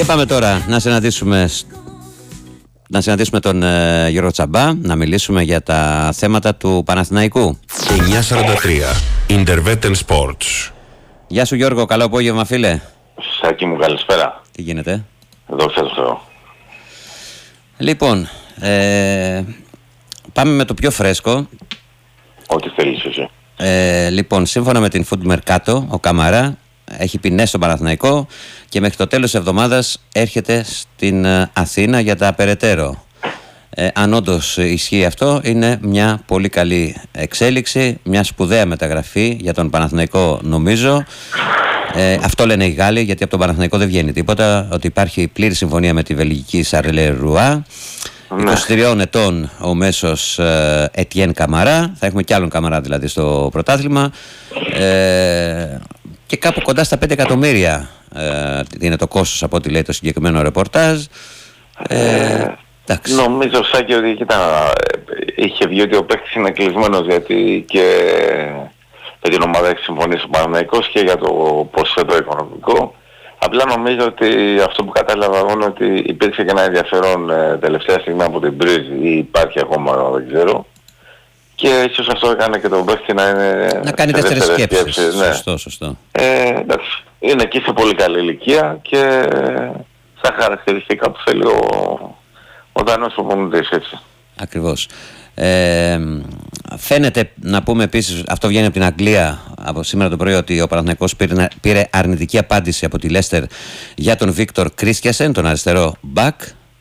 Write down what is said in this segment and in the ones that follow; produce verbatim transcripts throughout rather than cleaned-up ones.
Και πάμε τώρα να συναντήσουμε, να συναντήσουμε τον ε, Γιώργο Τσαμπά, να μιλήσουμε για τα θέματα του Παναθηναϊκού. εννιά σαράντα τρία Intervetten Sports. Γεια σου Γιώργο, καλό απόγευμα φίλε. Σάκη μου, καλησπέρα. Τι γίνεται? Δόξα τω Θεώ. Λοιπόν, ε, πάμε με το πιο φρέσκο. Ό,τι θέλεις εσύ. Ε, λοιπόν, σύμφωνα με την Food Mercato, ο Καμαρά έχει ποινές στον Παναθηναϊκό και μέχρι το τέλος της εβδομάδας έρχεται στην Αθήνα για τα περαιτέρω. Ε, αν όντως ισχύει αυτό, είναι μια πολύ καλή εξέλιξη, μια σπουδαία μεταγραφή για τον Παναθηναϊκό νομίζω. Ε, αυτό λένε οι Γάλλοι, γιατί από τον Παναθηναϊκό δεν βγαίνει τίποτα, ότι υπάρχει πλήρη συμφωνία με τη βελγική Σαρλερουά. είκοσι τριών ετών ο μέσος Ετιέν Καμαρά, θα έχουμε κι άλλον Καμαρά δηλαδή στο πρωτάθλημα, ε, και κάπου κοντά στα πέντε εκατομμύρια ε, είναι το κόστος από ό,τι λέει το συγκεκριμένο ρεπορτάζ. Ε, εντάξει. Νομίζω Σάκη ότι κοίτα, είχε βγει ότι ο παίκτης είναι κλεισμένος, γιατί και με την ομάδα έχει συμφωνήσει ο Παναθηναϊκός και για το ποσοστό οικονομικό. Απλά νομίζω ότι αυτό που κατάλαβα εγώ είναι ότι υπήρξε και ένα ενδιαφέρον ε, τελευταία στιγμή από την Μπρίζ, ή υπάρχει ακόμα, δεν ξέρω. Και ίσως αυτό έκανε και τον παίκτη να είναι... Να κάνει δεύτερες σκέψεις. σκέψεις. Ναι. Σωστό, σωστό. Ε, εντάξει, είναι εκεί σε πολύ καλή ηλικία και στα χαρακτηριστικά που θέλει ο, ο Δανός προπονητής, έτσι. Ακριβώς. Ε, φαίνεται, να πούμε επίσης, αυτό βγαίνει από την Αγγλία από σήμερα το πρωί, ότι ο Παναθηναϊκός πήρε, πήρε αρνητική απάντηση από τη Λέστερ για τον Βίκτορ Κρίστιασεν, τον αριστερό μπακ.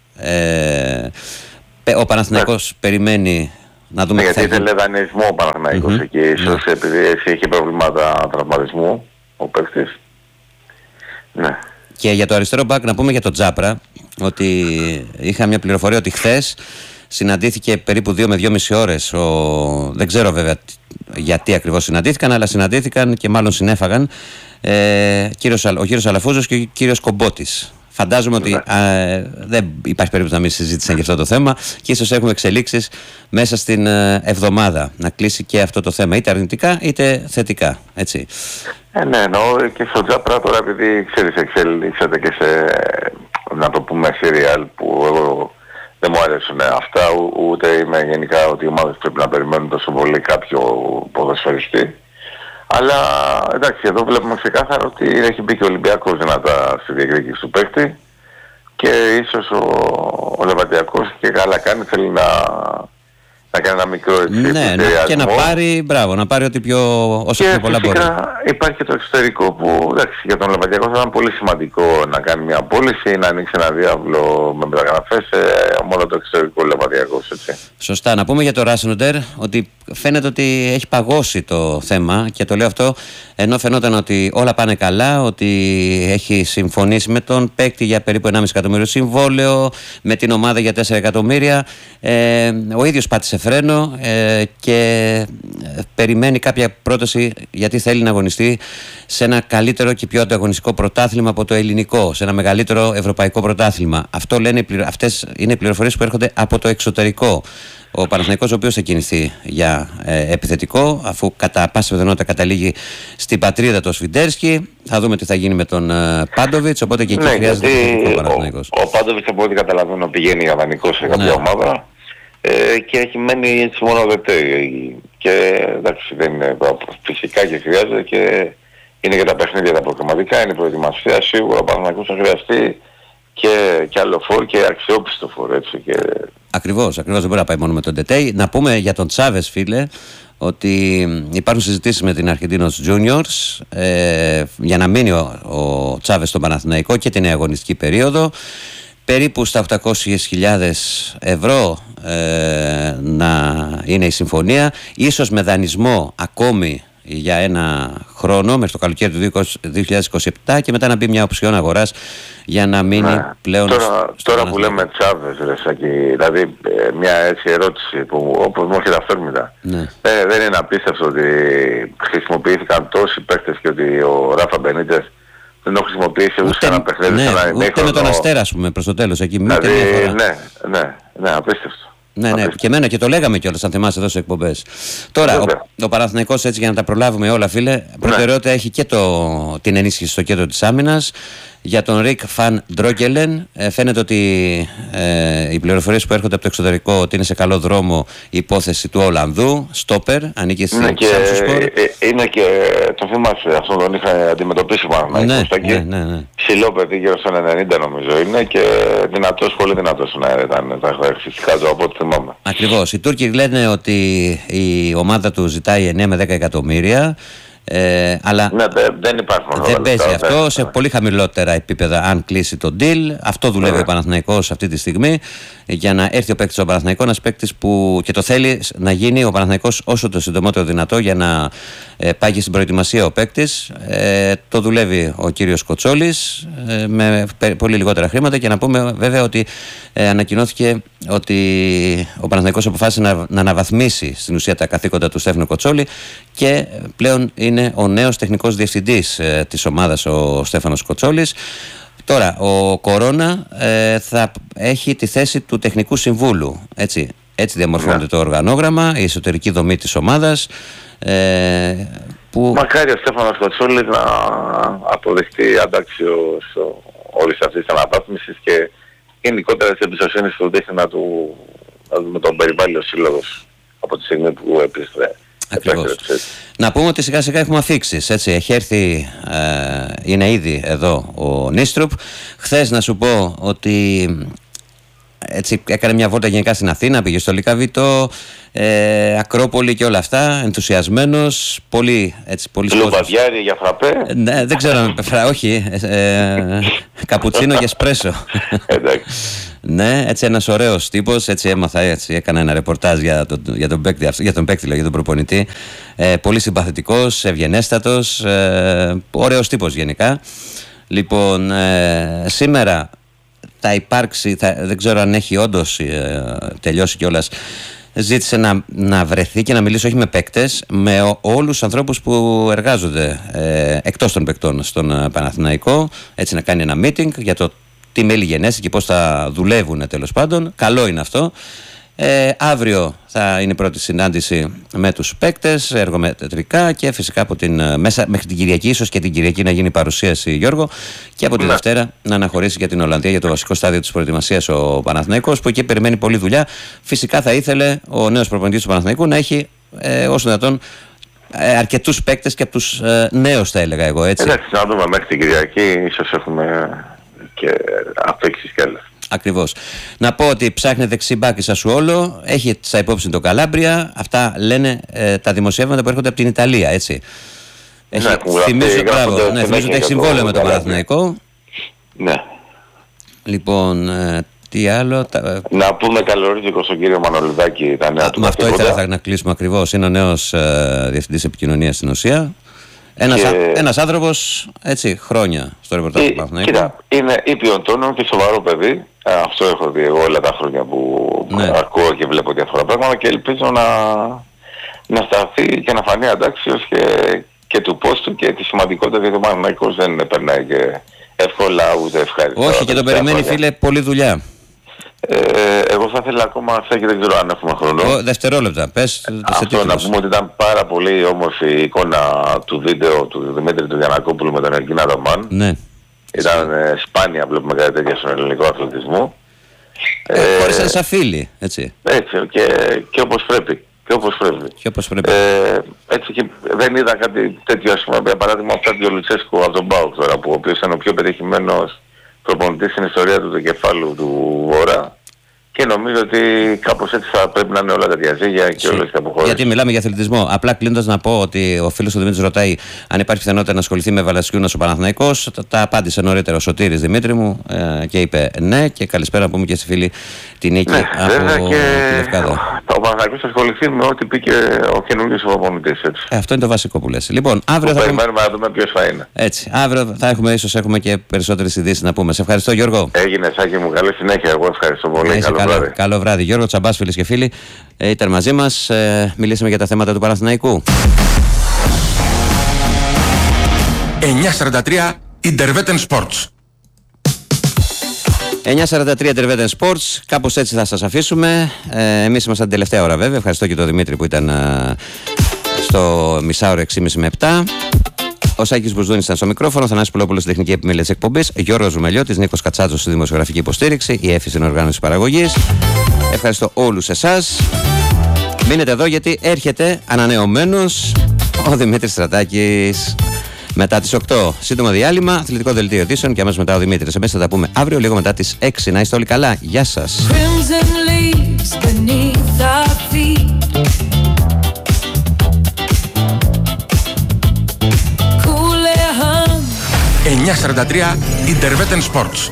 Ε, ο Παναθηναϊκός ναι. περιμένει να δούμε. Ναι, γιατί ήθελε δανεισμό ο Παναθηναϊκός mm-hmm. εκεί, ίσως ναι. επειδή εσύ είχε προβλήματα τραυματισμού ο παίκτης. Ναι. Και για το αριστερό μπακ να πούμε για τον Τζάπρα, ότι είχα μια πληροφορία ότι χθες συναντήθηκε περίπου δύο με δυόμιση ώρες. Ο... Δεν ξέρω βέβαια γιατί ακριβώς συναντήθηκαν, αλλά συναντήθηκαν και μάλλον συνέφαγαν ε, κύριος, ο κύριος Αλαφούζος και ο κύριος Κομπότης. Φαντάζομαι ότι α, δεν υπάρχει περίπτωση να μην συζήτησαν για αυτό το θέμα και ίσως έχουμε εξελίξεις μέσα στην εβδομάδα να κλείσει και αυτό το θέμα, είτε αρνητικά είτε θετικά, έτσι. Ε, ναι, εννοώ και στο Τζάπρα τώρα, επειδή ξέρεις εξελίξατε και σε, να το πούμε, serial που εγώ δεν μου αρέσουν αυτά, ούτε είμαι γενικά ότι οι ομάδες πρέπει να περιμένουν τόσο πολύ κάποιο ποδοσφαιριστή. Αλλά εντάξει, εδώ βλέπουμε ξεκάθαρα ότι έχει μπει και ο Ολυμπιακός δυνατά στη διεκδίκηση του παίκτη και ίσως ο, ο Λεβαντιακός και καλά κάνει, θέλει να, να κάνει ένα μικρό έτσι. Ναι, ναι, και να πάρει, μπράβο, να πάρει ό,τι πιο, όσο πιο πολλά μπορεί. Και υπάρχει και το εξωτερικό που εντάξει, για τον Λεβαντιακό θα ήταν πολύ σημαντικό να κάνει μια πώληση ή να ανοίξει ένα διάβλο με μεταγραφές σε μόνο το εξωτερικό Λεβαντιακός, έτσι. Σωστά. Να πούμε για το Ράσνοντερ ότι φαίνεται ότι έχει παγώσει το θέμα, και το λέω αυτό ενώ φαινόταν ότι όλα πάνε καλά, ότι έχει συμφωνήσει με τον παίκτη για περίπου ενάμιση εκατομμύριο συμβόλαιο, με την ομάδα για τέσσερα εκατομμύρια. Ε, ο ίδιος πάτησε φρένο ε, και περιμένει κάποια πρόταση, γιατί θέλει να αγωνιστεί σε ένα καλύτερο και πιο ανταγωνιστικό πρωτάθλημα από το ελληνικό, σε ένα μεγαλύτερο ευρωπαϊκό πρωτάθλημα. Αυτό λένε, αυτές είναι οι πληροφορίες που έρχονται από το εξωτερικό. Ο Παναθηναϊκός, ο οποίος θα κινηθεί για ε, επιθετικό, αφού κατά πάσα πιθανότητα καταλήγει στην πατρίδα του Σβιντέρσκι. Θα δούμε τι θα γίνει με τον ε, Πάντοβιτς, οπότε και εκεί ναι, χρειάζεται επιθετικό ο Παναθηναϊκός. Ο, ο Πάντοβιτς, από ό,τι καταλαβαίνω, πηγαίνει για δανεικό σε κάποια ναι. ομάδα ε, και έχει μένει έτσι μόνο δετέ. Και εντάξει, δεν είναι φυσικά και χρειάζεται και είναι και τα παιχνίδια τα προκριματικά, είναι η προετοιμασία. Σίγουρα ο Παναθηναϊκός θα χρειαστεί και, και άλλο φόρ και αξιόπιστο φόρ, έτσι. Και... Ακριβώς, ακριβώς, δεν μπορεί να πάει μόνο με τον Ντετέι. Να πούμε για τον Τσάβες, φίλε, ότι υπάρχουν συζητήσεις με την Αρχεντίνος Juniors ε, για να μείνει ο, ο Τσάβες στον Παναθηναϊκό και την αγωνιστική περίοδο. Περίπου στα οκτακόσιες χιλιάδες ευρώ ε, να είναι η συμφωνία, ίσως με δανεισμό ακόμη για ένα χρόνο μέχρι το καλοκαίρι του δύο χιλιάδες είκοσι επτά και μετά να μπει μια οψιόν αγοράς για να μείνει ναι. πλέον τώρα, στο, στο τώρα που λέμε Τσάβες, ρε Σάκη, δηλαδή ε, μια έτσι ερώτηση που όπως μου έρχεται αυθόρμητα. Ναι. Ε, δεν είναι απίστευτο ότι χρησιμοποιήθηκαν τόσοι παίκτες και ότι ο Ράφα Μπενίτες δεν το χρησιμοποιήσει ούτε σε ένα παιχνίδι, ναι, σε ένα ούτε με τον Αστέρα, ας πούμε, προς το τέλος εκεί. Δηλαδή, ναι, ναι, ναι, απίστευτο. Ναι, ναι, και εμένα και το λέγαμε κιόλας, αν θυμάσαι εδώ σε εκπομπές. Τώρα, ο, ο Παναθηναϊκός, έτσι για να τα προλάβουμε όλα, φίλε, προτεραιότητα ναι. έχει και το, την ενίσχυση στο κέντρο της άμυνας. Για τον Ρικ Φαν Ντρόγκελεν, ε, φαίνεται ότι ε, οι πληροφορίες που έρχονται από το εξωτερικό ότι είναι σε καλό δρόμο η υπόθεση του Ολλανδού, στόπερ, ανήκει στην Ξάμψουσπορ. Είναι και, το θυμάσαι, αυτόν τον είχα αντιμετωπίσει πάνω. Ναι, ναι, ναι, ναι. Ψηλό παιδί, γύρω στον ενενήντα νομίζω είναι και δυνατός, πολύ δυνατός να ήταν τα φυσικά του από ό,τι θυμάμαι. Ακριβώς. Οι Τούρκοι λένε ότι η ομάδα του ζητάει εννέα με δέκα εκατομμύρια. Ε, αλλά ναι, δεν υπάρχουν. Δεν παίζει λεπτά, αυτό ναι. σε πολύ χαμηλότερα επίπεδα αν κλείσει το deal. Αυτό δουλεύει ναι. ο Παναθηναϊκός αυτή τη στιγμή για να έρθει ο παίκτης ο Παναθηναϊκός, ένας παίκτης που και το θέλει να γίνει ο Παναθηναϊκός όσο το συντομότερο δυνατό για να ε, πάει και στην προετοιμασία ο παίκτης. Ε, το δουλεύει ο κύριος Κοτσόλης ε, με πολύ λιγότερα χρήματα και να πούμε βέβαια ότι ε, ανακοινώθηκε ότι ο Παναθηναϊκός αποφάσισε να, να αναβαθμίσει στην ουσία τα καθήκοντα του Στέφανου Κοτσόλη και πλέον είναι ο νέος τεχνικός διευθυντής ε, της ομάδας ο Στέφανος Κοτσόλης. Τώρα, ο Κορώνα ε, θα έχει τη θέση του τεχνικού συμβούλου. Έτσι, έτσι διαμορφώνεται yeah. το οργανόγραμμα, η εσωτερική δομή της ομάδας. Ε, που... Μακάρι ο Στέφανος Κοτσόλης να αποδεχτεί αντάξιος όλης αυτής της αναβάθμισης και γενικότερα της εμπιστοσύνης που δείχνει να του με τον περιβάλλει ο σύλλογος από τη στιγμή που επιστρέφει. Ακριβώς. Να πούμε ότι σιγά σιγά έχουμε αφήξεις, έτσι, έχει έρθει, ε, είναι ήδη εδώ ο Νίστρουπ. Χθες να σου πω ότι έτσι, έκανε μια βόλτα γενικά στην Αθήνα, πήγε στο Λυκαβήτο, ε, Ακρόπολη και όλα αυτά, ενθουσιασμένος, πολύ έτσι, πολύ Λουμπαδιάρι για φραπέ. Ε, ναι, δεν ξέρω αν φρα, όχι, ε, καπουτσίνο και εσπρέσο. Εντάξει. Ναι, έτσι ένας ωραίος τύπος, έτσι έμαθα, έτσι έκανα ένα ρεπορτάζ για τον, για τον παίκτη, για τον, παίκτη, για τον προπονητή. Ε, πολύ συμπαθητικός, ευγενέστατος, ε, ωραίος τύπος γενικά. Λοιπόν, ε, σήμερα θα υπάρξει, θα, δεν ξέρω αν έχει όντως ε, τελειώσει κιόλας, ζήτησε να, να βρεθεί και να μιλήσει όχι με παίκτες, με ο, όλους τους ανθρώπους που εργάζονται ε, εκτός των παικτών στον ε, Παναθηναϊκό, έτσι να κάνει ένα meeting για το τι μέλη γενέσει και πώς θα δουλεύουν τέλος πάντων. Καλό είναι αυτό. Ε, αύριο θα είναι η πρώτη συνάντηση με τους παίκτες, εργομετρικά και φυσικά από την, μέσα, μέχρι την Κυριακή, ίσως και την Κυριακή να γίνει παρουσίαση, Γιώργο, και από τη ναι. Δευτέρα να αναχωρήσει για την Ολλανδία για το βασικό στάδιο της προετοιμασίας ο Παναθηναϊκός, που εκεί περιμένει πολλή δουλειά. Φυσικά θα ήθελε ο νέος προπονητής του Παναθηναϊκού να έχει ε, όσο δυνατόν ε, αρκετούς παίκτες και από τους ε, νέους, θα έλεγα εγώ, έτσι. Εντάξει, να δούμε μέχρι την Κυριακή, ίσως έχουμε και αφήξεις κι άλλες. Ακριβώς. Να πω ότι ψάχνει δεξιμπάκ η Σασουόλο, έχει στα υπόψη το Καλάμπρια. Αυτά λένε ε, τα δημοσιεύματα που έρχονται από την Ιταλία, έτσι. Έχει, ναι, θυμίζω, μπράβο, ναι, θυμίζω ότι έχει συμβόλαιο με τον Παναθηναϊκό. Ναι. Λοιπόν, ε, τι άλλο. Τα... Να πούμε καλορίζικο στον κύριο Μανολιδάκη. Τα νέα του με αυτό ήθελα να κλείσουμε ακριβώς. Είναι ο νέος ε, διευθυντής επικοινωνίας στην ουσία. Ένας, και... ένας άνθρωπος, έτσι, χρόνια στο ρεπορτάζ του Παναθηναϊκού. Κοίτα, είναι ήπιον τόνων και σοβαρό παιδί. Αυτό έχω δει εγώ όλα τα χρόνια που ναι. ακούω και βλέπω διάφορα πράγματα και ελπίζω να, να σταθεί και να φανεί αντάξιος και, και του πόστου και τη σημαντικότητα, γιατί ο Παναθηναϊκός δεν περνάει και εύκολα ούτε ευχάριστα. Όχι, και τον περιμένει, φίλε, πολλή δουλειά. Ε, εγώ θα ήθελα ακόμα αυτά και δεν ξέρω αν έχουμε χρόνο. Ο, δευτερόλεπτα, πες. Αυτό να πούμε ότι ήταν πάρα πολύ όμορφη η εικόνα του βίντεο του Δημήτρη του Γιαννακόπουλου με τον Ελκίνα Ρωμάν. Ναι. Ήταν ε, σπάνια, βλέπουμε κάτι τέτοια στον ελληνικό αθλητισμό. Ε, ε, χωρίς ένα φίλοι, έτσι. Έτσι, και, και όπως πρέπει. Και όπως πρέπει. Και όπως πρέπει. Ε, έτσι και δεν είδα κάτι τέτοιο, ας πούμε, για παράδειγμα αυτά του Λουτσέσκου από τον ΠΑΟΚ τώρα, που ο οποίος ήταν ο πιο πετυχημένος προπονητής στην ιστορία του, του κεφάλου του Βορρά. Και νομίζω ότι κάπως έτσι θα πρέπει να είναι όλα τα διαζύγια και όλες τις αποχώρησεις. Γιατί μιλάμε για αθλητισμό. Απλά κλείνοντας να πω ότι ο φίλος του Δημήτρης ρωτάει αν υπάρχει πιθανότητα να ασχοληθεί με Βαλασσιούνας ο Παναθηναϊκός. Τα, τα απάντησε νωρίτερα ο Σωτήρης Δημήτρη μου ε, και είπε ναι. Και καλησπέρα να πούμε και στη φίλη την Νίκη ναι, από και... τη Λευκάδα. Ο Παναθηναϊκός θα ασχοληθεί με ό,τι πήγε ο καινούργιος προπονητής. Ε, αυτό είναι το βασικό που λες. Λοιπόν, αύριο θα περιμένουμε να δούμε ποιος θα είναι. Έτσι. Αύριο θα έχουμε, ίσως έχουμε και περισσότερες ειδήσεις να πούμε. Σε ευχαριστώ, Γιώργο. Έγινε, Σάκη μου. Καλή συνέχεια. Εγώ ευχαριστώ πολύ. Καλό, καλό βράδυ. Καλό βράδυ. Γιώργο Τσαμπάς, φίλες και φίλοι, ε, ήταν μαζί μας. Ε, μιλήσαμε για τα θέματα του Παναθηναϊκού. εννιακόσια σαράντα τρία Intervetten Sports. εννιά σαράντα τρία Intervetten Sports, κάπως έτσι θα σας αφήσουμε. Ε, εμείς ήμασταν την τελευταία ώρα βέβαια. Ευχαριστώ και τον Δημήτρη που ήταν ε, στο μισάωρο έξι και μισή με επτά. Ο Σάκης Μπουσδούνης ήταν στο μικρόφωνο, Θανάσης Πουλόπουλος στη τεχνική επιμέλεια της εκπομπής, Γιώργος Ρουμελιώτης, Νίκος Κατσάτσος στη δημοσιογραφική υποστήριξη, η Εφη στην οργάνωση παραγωγής. Ευχαριστώ όλους εσάς. Μείνετε εδώ γιατί έρχεται ανανεωμένος ο Δημήτρης Στρατάκης μετά τις οκτώ. Σύντομο διάλειμμα, αθλητικό δελτίο ειδήσεων και αμέσως μετά ο Δημήτρης. Εμείς θα τα πούμε αύριο λίγο μετά τις έξι. Να είστε όλοι καλά. Γεια σας. εννιά σαράντα τρία Intervetten Sports.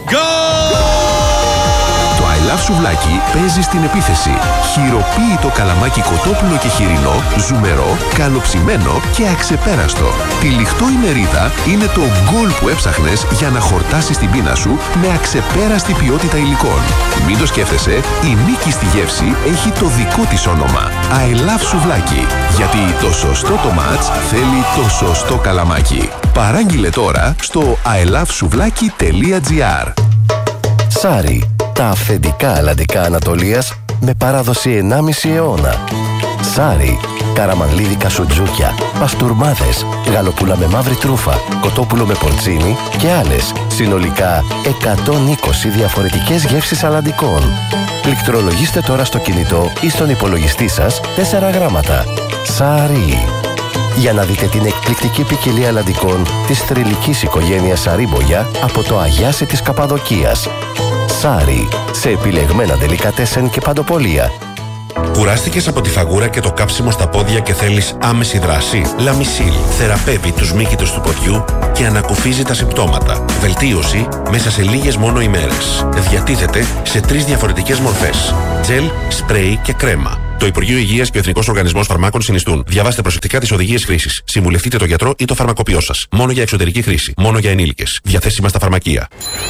Το I Love Σουβλάκι παίζει στην επίθεση. Χειροποίητο καλαμάκι κοτόπουλο και χοιρινό, ζουμερό, καλοψημένο και αξεπέραστο. Τυλιχτό η μερίδα είναι το γκολ που έψαχνες για να χορτάσεις την πείνα σου με αξεπέραστη ποιότητα υλικών. Μην το σκέφτεσαι, η νίκη στη γεύση έχει το δικό της όνομα. I Love Σουβλάκι. Γιατί το σωστό το μάτς θέλει το σωστό καλαμάκι. Παράγγειλε τώρα στο άι λαβ σουβλάκι τελεία τζι άρ. Σάρι, τα αυθεντικά αλλαντικά Ανατολίας με παράδοση ενάμιση αιώνα. Σάρι, καραμανλίδικα σουτζούκια, παστούρμάδες, γαλοπούλα με μαύρη τρούφα, κοτόπουλο με πορτσίνι και άλλες. Συνολικά εκατόν είκοσι διαφορετικές γεύσεις αλλαντικών. Πληκτρολογήστε τώρα στο κινητό ή στον υπολογιστή σας τέσσερα γράμματα. Σάρι. Για να δείτε την εκπληκτική ποικιλία αλλαντικών της θρυλικής οικογένειας Σαρίμπογια από το Αγιάσι της Καπαδοκίας. Σάρι, σε επιλεγμένα ντελικατέσεν και παντοπολία. Κουράστηκες από τη φαγούρα και το κάψιμο στα πόδια και θέλεις άμεση δράση? Λαμισίλ θεραπεύει τους μύκητους του ποδιού και ανακουφίζει τα συμπτώματα. Βελτίωση μέσα σε λίγες μόνο ημέρες. Διατίθεται σε τρεις διαφορετικές μορφές: τζελ, σπρέι και κρέμα. Το Υπουργείο Υγείας και ο Εθνικός Οργανισμός Φαρμάκων συνιστούν. Διαβάστε προσεκτικά τις οδηγίες χρήσης. Συμβουλευτείτε τον γιατρό ή το φαρμακοποιό σας. Μόνο για εξωτερική χρήση. Μόνο για ενήλικες. Διαθέσιμα στα φαρμακεία.